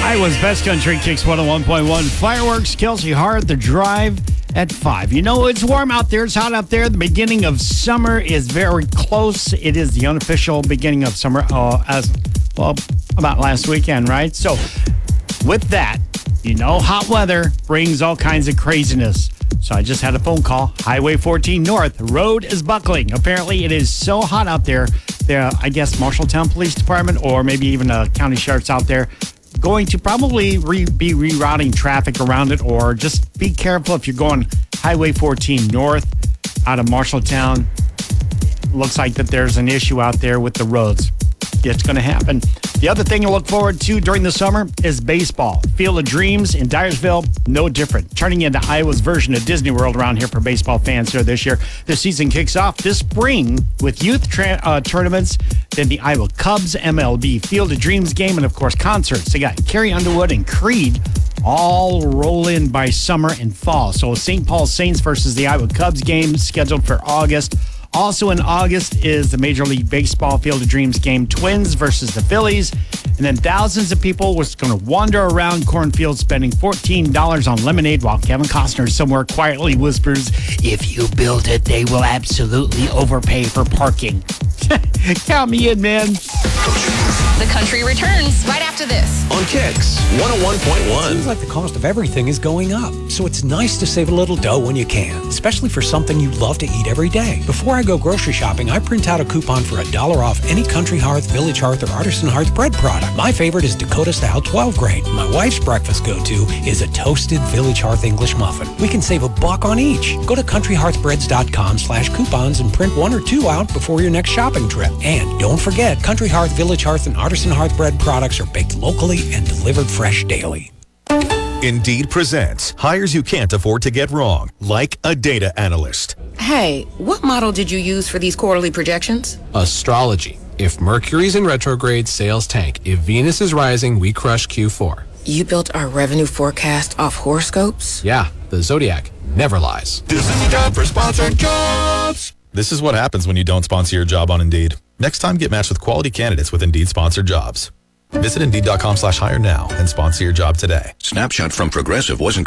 Iowa's Best Country Kicks 101.1. Fireworks, Kelsey Hart, The Drive at 5. You know, it's warm out there. It's hot out there. The beginning of summer is very close. It is the unofficial beginning of summer about last weekend, right? So with that, you know, hot weather brings all kinds of craziness. So I just had a phone call. Highway 14 North, road is buckling. Apparently it is so hot out there. I guess Marshalltown Police Department or maybe even county sheriff's out there going to probably be rerouting traffic around it, or just be careful if you're going Highway 14 North out of Marshalltown. Looks like that there's an issue out there with the roads. It's going to happen. The other thing to look forward to during the summer is baseball. Field of Dreams in Dyersville, no different. Turning into Iowa's version of Disney World around here for baseball fans here this year. The season kicks off this spring with youth tournaments, then the Iowa Cubs MLB Field of Dreams game, and of course concerts. They got Carrie Underwood and Creed all roll in by summer and fall. So St. Paul Saints versus the Iowa Cubs game scheduled for August. Also in August is the Major League Baseball Field of Dreams game, Twins versus the Phillies. And then thousands of people were going to wander around cornfields spending $14 on lemonade while Kevin Costner somewhere quietly whispers, "If you build it, they will absolutely overpay for parking." Count me in, man. The Country returns right after this. On Kicks 101.1. Seems like the cost of everything is going up, so it's nice to save a little dough when you can, especially for something you love to eat every day. Before I go grocery shopping, I print out a coupon for $1 off any Country Hearth, Village Hearth, or Artisan Hearth bread product. My favorite is Dakota Style 12 grain. My wife's breakfast go-to is a toasted Village Hearth English muffin. We can save $1 on each. Go to countryhearthbreads.com/coupons and print 1 or 2 out before your next shopping trip. And don't forget, Country Hearth, Village Hearth, and Artisan Hearth bread products are baked locally and delivered fresh daily. Indeed presents hires you can't afford to get wrong, like a data analyst. Hey, what model did you use for these quarterly projections? Astrology. If Mercury's in retrograde, sales tank. If Venus is rising, we crush Q4. You built our revenue forecast off horoscopes? Yeah, the Zodiac never lies. This is the time for sponsored jobs. This is what happens when you don't sponsor your job on Indeed. Next time, get matched with quality candidates with Indeed sponsored jobs. Visit Indeed.com/hire now and sponsor your job today. Snapshot from Progressive wasn't